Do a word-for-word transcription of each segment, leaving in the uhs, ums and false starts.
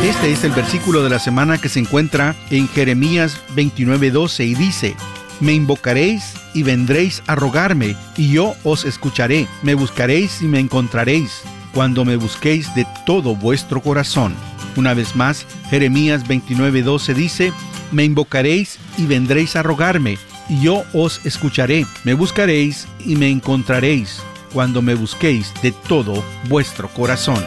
Este es el versículo de la semana que se encuentra en Jeremías veintinueve doce y dice: Me invocaréis y vendréis a rogarme, y yo os escucharé. Me buscaréis y me encontraréis, cuando me busquéis de todo vuestro corazón. Una vez más, Jeremías veintinueve doce dice: Me invocaréis y vendréis a rogarme, y yo os escucharé. Me buscaréis y me encontraréis, cuando me busquéis de todo vuestro corazón.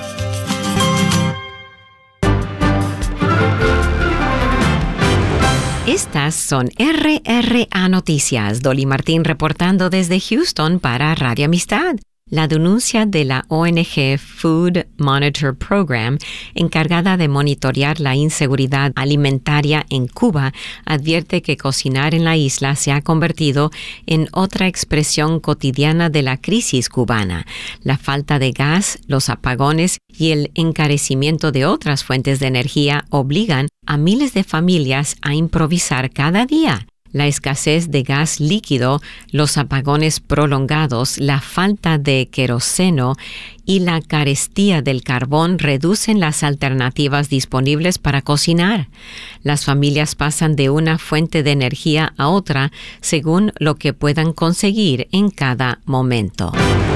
Estas son R R A Noticias. Dolly Martín reportando desde Houston para Radio Amistad. La denuncia de la O N G Food Monitor Program, encargada de monitorear la inseguridad alimentaria en Cuba, advierte que cocinar en la isla se ha convertido en otra expresión cotidiana de la crisis cubana. La falta de gas, los apagones y el encarecimiento de otras fuentes de energía obligan a miles de familias a improvisar cada día. La escasez de gas líquido, los apagones prolongados, la falta de queroseno y la carestía del carbón reducen las alternativas disponibles para cocinar. Las familias pasan de una fuente de energía a otra según lo que puedan conseguir en cada momento.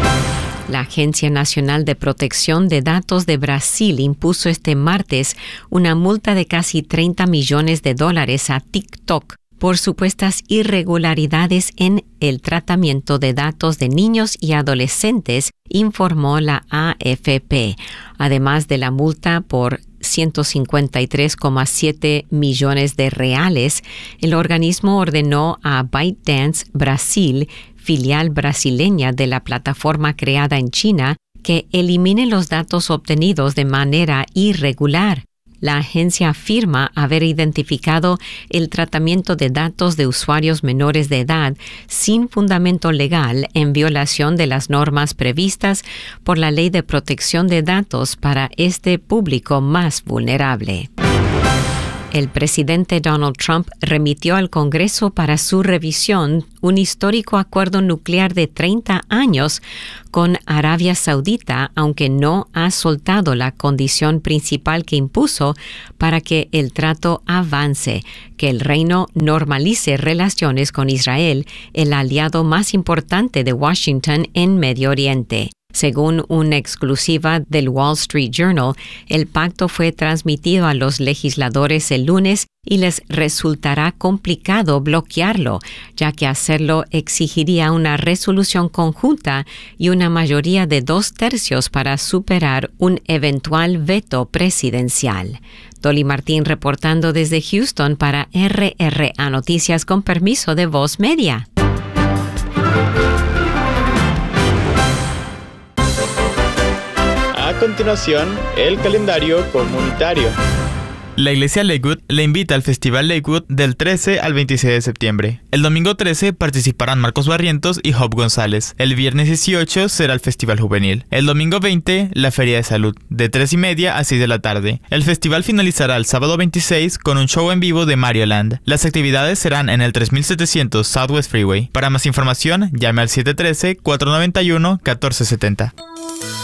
La Agencia Nacional de Protección de Datos de Brasil impuso este martes una multa de casi treinta millones de dólares a TikTok por supuestas irregularidades en el tratamiento de datos de niños y adolescentes, informó la A F P. Además de la multa por ciento cincuenta y tres coma siete millones de reales, el organismo ordenó a ByteDance Brasil, filial brasileña de la plataforma creada en China, que elimine los datos obtenidos de manera irregular. La agencia afirma haber identificado el tratamiento de datos de usuarios menores de edad sin fundamento legal en violación de las normas previstas por la Ley de Protección de Datos para este público más vulnerable. El presidente Donald Trump remitió al Congreso para su revisión un histórico acuerdo nuclear de treinta años con Arabia Saudita, aunque no ha soltado la condición principal que impuso para que el trato avance, que el reino normalice relaciones con Israel, el aliado más importante de Washington en Medio Oriente. Según una exclusiva del Wall Street Journal, el pacto fue transmitido a los legisladores el lunes y les resultará complicado bloquearlo, ya que hacerlo exigiría una resolución conjunta y una mayoría de dos tercios para superar un eventual veto presidencial. Dolly Martín reportando desde Houston para R R A Noticias con permiso de Voz Media. A continuación, el calendario comunitario. La Iglesia Lakewood le invita al Festival Lakewood del trece al veintiséis de septiembre. El domingo trece participarán Marcos Barrientos y Job González. El viernes dieciocho será el Festival Juvenil. El domingo veinte, la Feria de Salud, de tres y media a seis de la tarde. El festival finalizará el sábado veintiséis con un show en vivo de Mario Land. Las actividades serán en el tres mil setecientos Southwest Freeway. Para más información, llame al siete uno tres, cuatro nueve uno, uno cuatro siete cero.